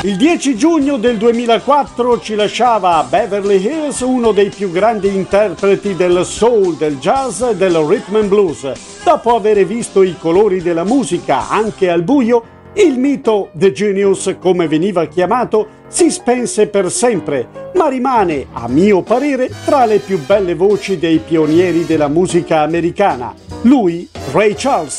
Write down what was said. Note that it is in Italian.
Il 10 giugno del 2004 ci lasciava a Beverly Hills uno dei più grandi interpreti del soul, del jazz e del rhythm and blues. Dopo aver visto i colori della musica anche al buio, il mito The Genius, come veniva chiamato, si spense per sempre, ma rimane, a mio parere, tra le più belle voci dei pionieri della musica americana. Lui, Ray Charles.